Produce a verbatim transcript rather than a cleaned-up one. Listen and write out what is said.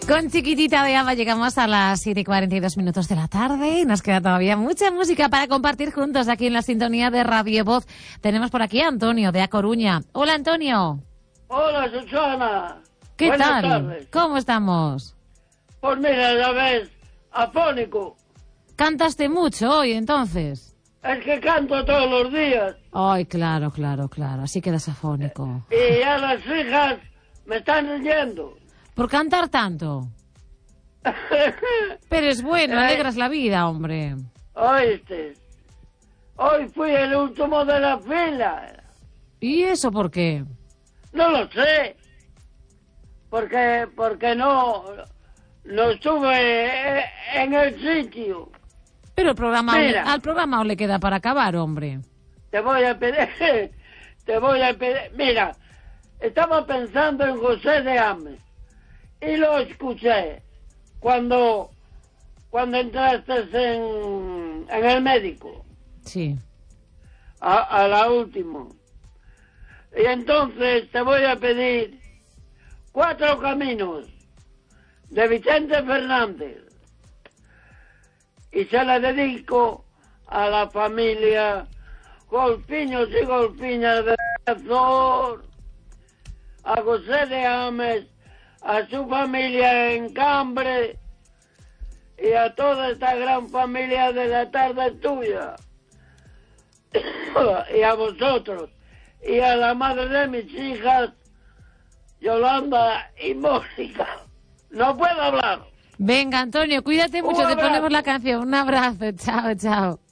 Con Chiquitita de Ava llegamos a las siete y cuarenta y dos minutos de la tarde y nos queda todavía mucha música para compartir juntos aquí en la sintonía de Radio Voz. Tenemos por aquí a Antonio de A Coruña. Hola, Antonio. Hola, Susana. ¿Qué Buenas tal? tardes. ¿Cómo estamos? Pues mira, ya ves, afónico. ¿Cantaste mucho hoy entonces? Es que canto todos los días. Ay, claro, claro, claro. Así quedas afónico. Y ya las hijas me están riendo. ¿Por cantar tanto? Pero es bueno, alegras la vida, hombre. Oíste, hoy fui el último de la fila. ¿Y eso por qué? No lo sé. Porque, porque no, no estuve en el sitio. Pero el programa aún le- Mira. al programa aún le queda para acabar, hombre. Te voy a pedir, te voy a pedir. Mira, estaba pensando en José de Ames y lo escuché cuando, cuando entraste en, en el médico, Sí. a, a la última. Y entonces te voy a pedir Cuatro Caminos de Vicente Fernández y se la dedico a la familia Golpiños y Golpiñas de Azor, a José de Ames, a su familia en Cambre y a toda esta gran familia de la tarde tuya y a vosotros y a la madre de mis hijas Yolanda y Mónica. No puedo hablar. Venga, Antonio, cuídate mucho, Un te abrazo. ponemos la canción. Un abrazo, chao, chao.